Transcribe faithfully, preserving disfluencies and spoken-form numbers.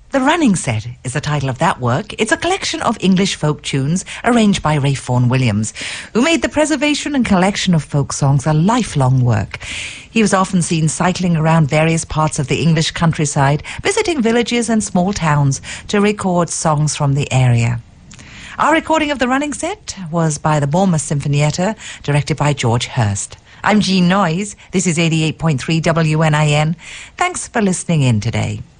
The Running Set is the title of that work. It's a collection of English folk tunes arranged by Ray Vaughan Williams, who made the preservation and collection of folk songs a lifelong work. He was often seen cycling around various parts of the English countryside, visiting villages and small towns to record songs from the area. Our recording of The Running Set was by the Bournemouth Sinfonietta, directed by George Hurst. I'm Jean Noyes. This is eighty-eight point three W N I N. Thanks for listening in today.